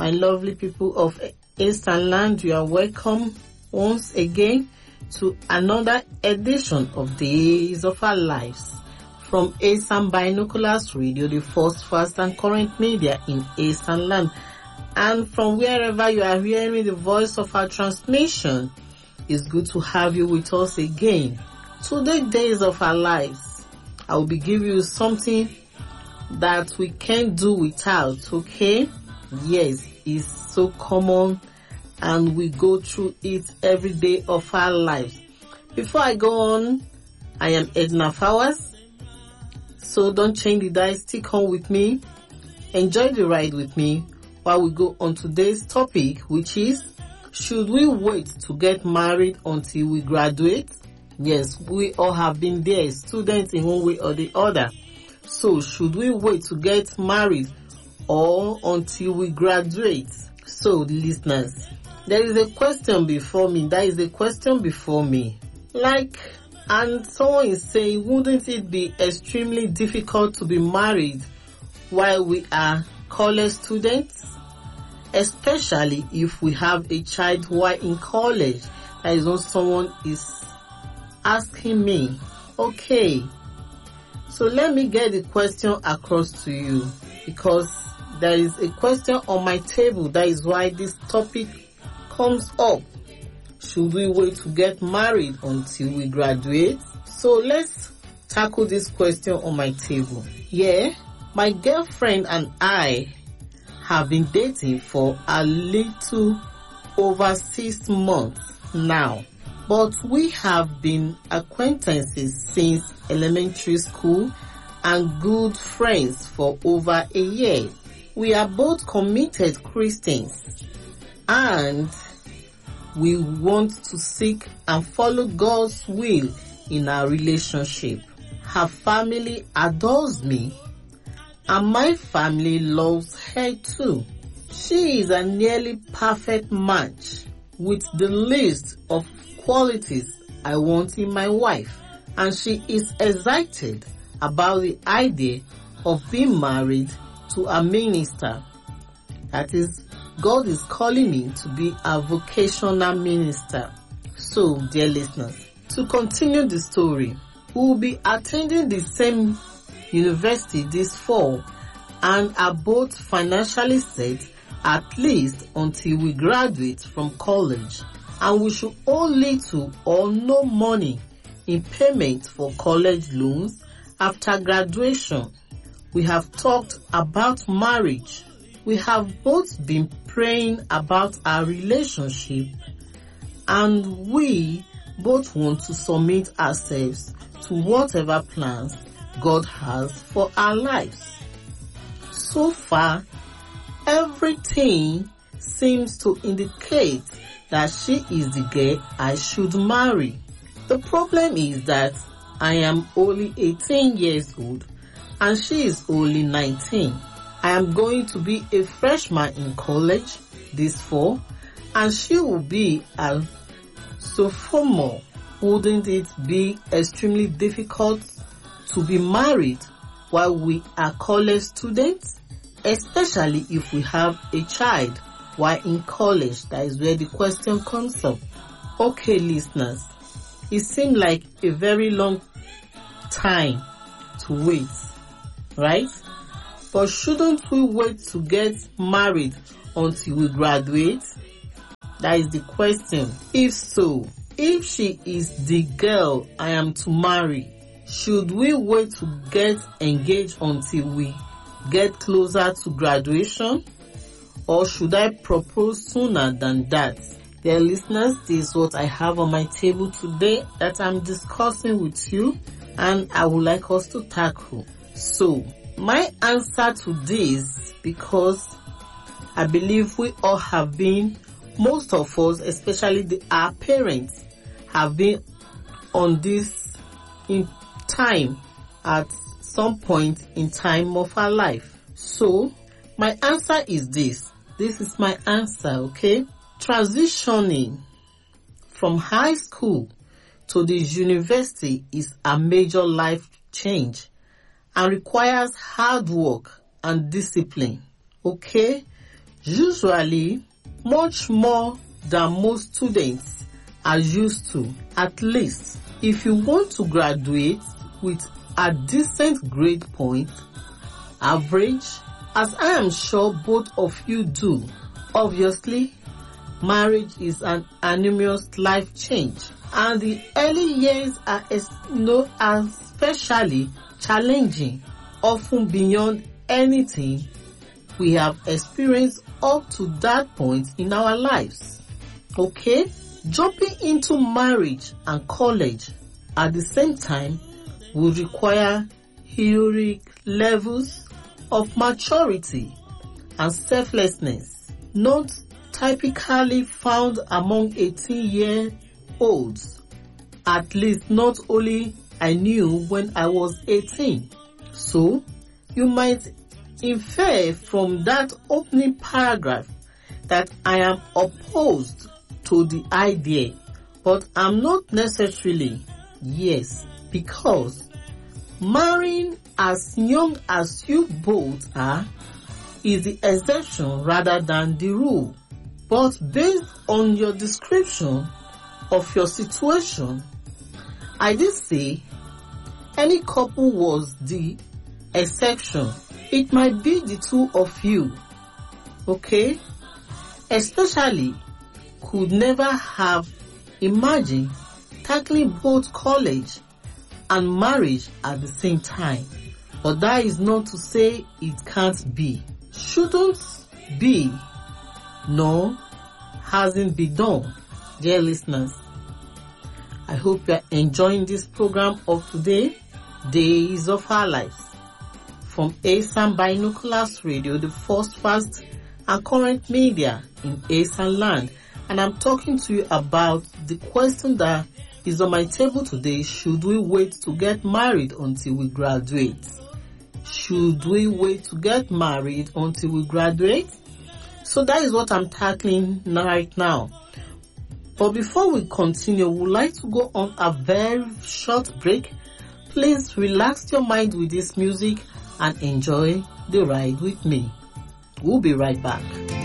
My lovely people of Eastern Land, you are welcome once again to another edition of Days of Our Lives from Eastern Binoculars Radio, the first, fast and current media in Eastern Land. And from wherever you are hearing the voice of our transmission, it's good to have you with us again. Today, Days of Our Lives, I will be giving you something that we can't do without, okay? Yes, it's so common and we go through it every day of our lives. Before I go on, I am Edna Fowers. So don't change the dial, stick on with me. Enjoy the ride with me while we go on today's topic, which is, should we wait to get married until we graduate? Yes, we all have been there, students in one way or the other. So should we wait to get married or until we graduate? So listeners, there is a question before me. And someone is saying, wouldn't it be extremely difficult to be married while we are college students? Especially if we have a child while in college. That is what someone is asking me. Okay. So let me get the question across to you, because there is a question on my table. That is why this topic comes up. Should we wait to get married until we graduate? So let's tackle this question on my table. Yeah, my girlfriend and I have been dating for a little over 6 months now. But we have been acquaintances since elementary school and good friends for over a year. We are both committed Christians and we want to seek and follow God's will in our relationship. Her family adores me and my family loves her too. She is a nearly perfect match with the list of qualities I want in my wife, and she is excited about the idea of being married to a minister. That is, God is calling me to be a vocational minister. So, dear listeners, to continue the story, we will be attending the same university this fall and are both financially set at least until we graduate from college. And we should owe little or no money in payment for college loans after graduation. We have talked about marriage. We have both been praying about our relationship, and we both want to submit ourselves to whatever plans God has for our lives. So far, everything seems to indicate that she is the girl I should marry. The problem is that I am only 18 years old and she is only 19. I am going to be a freshman in college this fall and she will be a sophomore. Wouldn't it be extremely difficult to be married while we are college students? Especially if we have a child while in college. That is where the question comes up. Okay, listeners, it seemed like a very long time to wait, right? But shouldn't we wait to get married until we graduate? That is the question. If so, if she is the girl I am to marry, should we wait to get engaged until we get closer to graduation? Or should I propose sooner than that? Dear listeners, this is what I have on my table today that I'm discussing with you and I would like us to tackle. So, my answer to this, because I believe we all have been, most of us, especially our parents, have been on this in time at some point in time of our life. So, my answer is this. This is my answer, okay? Transitioning from high school to the university is a major life change and requires hard work and discipline, okay? Usually, much more than most students are used to. At least, if you want to graduate with a decent grade point, average, as I am sure both of you do. Obviously, marriage is an enormous life change, and the early years are especially challenging, often beyond anything we have experienced up to that point in our lives. Okay? Jumping into marriage and college at the same time will require heroic levels of maturity and selflessness, not typically found among 18-year-olds. At least not only I knew when I was 18. So, you might infer from that opening paragraph that I am opposed to the idea, but I'm not necessarily. Yes, because marrying as young as you both are is the exception rather than the rule. But based on your description of your situation, I did say any couple was the exception. It might be the two of you, okay? Especially could never have imagined tackling both college and marriage at the same time. But that is not to say it can't be. Shouldn't be, no, hasn't been done. Dear listeners, I hope you are enjoying this program of today, Days of Our Lives, from ASAN Binoculars Radio, the first, fast and current media in ASAN land. And I'm talking to you about the question that is on my table today. Should we wait to get married until we graduate? Should we wait to get married until we graduate? So that is what I'm tackling right now. But before we continue, we would like to go on a very short break. Please relax your mind with this music and enjoy the ride with me. We'll be right back.